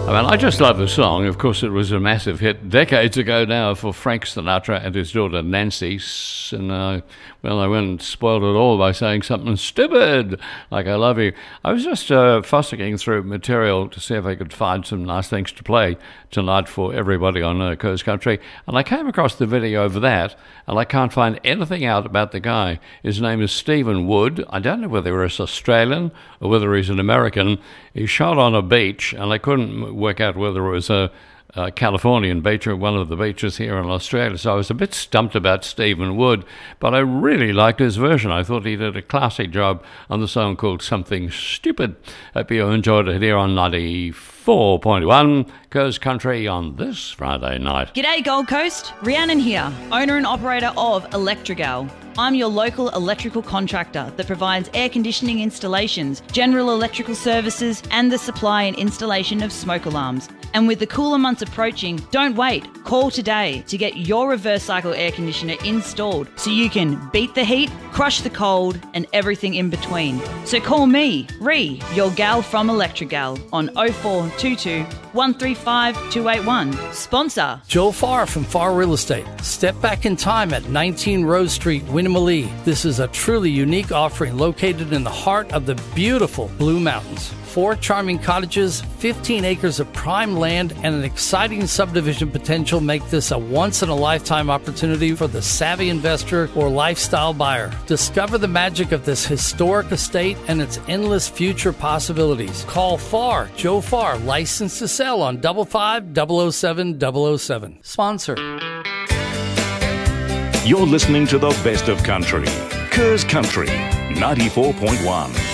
I mean, I just love the song. Of course, it was a massive hit decades ago now for Frank Sinatra and his daughter Nancy. And, well, I went and spoiled it all by saying something stupid, like I love you. I was just fossicking through material to see if I could find some nice things to play tonight for everybody on Coast Country. And I came across the video of that, and I can't find anything out about the guy. His name is Stephen Wood. I don't know whether he's Australian or whether he's an American. He shot on a beach, and I couldn't work out whether it was a Californian beach or one of the beaches here in Australia. So I was a bit stumped about Stephen Wood, but I really liked his version. I thought he did a classy job on the song called Something Stupid. Hope you enjoyed it here on 94.1 Coast Country on this Friday night. G'day Gold Coast, Rhiannon here, owner and operator of Electrigal. I'm your local electrical contractor that provides air conditioning installations, general electrical services, and the supply and installation of smoke alarms. And with the cooler months approaching, don't wait. Call today to get your reverse cycle air conditioner installed so you can beat the heat, crush the cold, and everything in between. So call me, Rhi, your gal from Electrigal, on 0422 135 281. Sponsor Joe Farr from Farr Real Estate. Step back in time at 19 Rose Street, Winnimalee. This is a truly unique offering located in the heart of the beautiful Blue Mountains. 4 charming cottages, 15 acres of prime land, and an exciting subdivision potential make this a once-in-a-lifetime opportunity for the savvy investor or lifestyle buyer. Discover the magic of this historic estate and its endless future possibilities. Call Farr, Joe Farr, licensed to sell on 55-007-007. Sponsor. You're listening to the best of country. Coast Country 94.1.